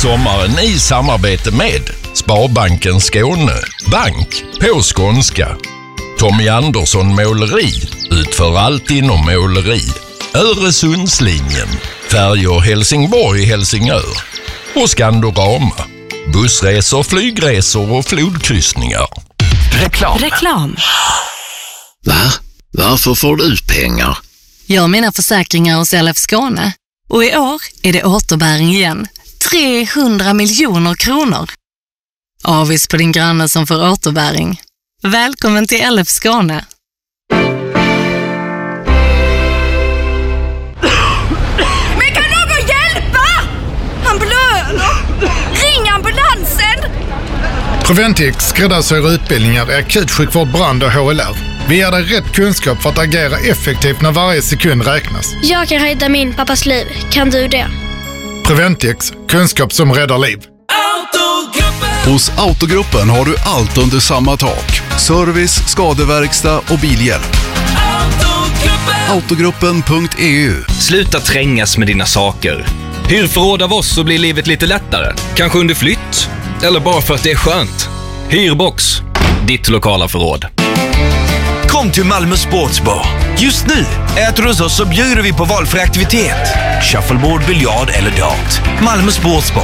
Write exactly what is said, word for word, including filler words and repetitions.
Sommaren i samarbete med Sparbanken Skåne, bank på skånska. Tommy Andersson Måleri utför allt inom måleri. Öresundslinjen, färjor Helsingborg-Helsingör och Skandorama, bussresor, flygresor och flodkryssningar. Reklam. Reklam. Va? Varför får du ut pengar? Jag har mina försäkringar hos L F Skåne. Och i år är det återbäring igen. trehundra miljoner kronor. Avis på din granne som får återbäring. Välkommen till L F Skåne. Men kan någon hjälpa? Han blöder. Ring ambulansen. Preventix skräddarsyr utbildningar i akutsjukvård, brand och H L R. Vi ger dig rätt kunskap för att agera effektivt när varje sekund räknas. Jag kan rädda min pappas liv. Kan du det? Preventix, kunskap som räddar liv. Hos Autogruppen har du allt under samma tak. Service, skadeverkstad och bilhjälp. Autogruppen punkt e u. Sluta trängas med dina saker. Hyr förråd av oss så blir livet lite lättare. Kanske under flytt. Eller bara för att det är skönt. Hyrbox. Ditt lokala förråd. Kom till Malmö Sportsbar. Just nu äter du hos oss så bjuder vi på valfri aktivitet. Shuffleboard, biljard eller dart. Malmö Sportsbar.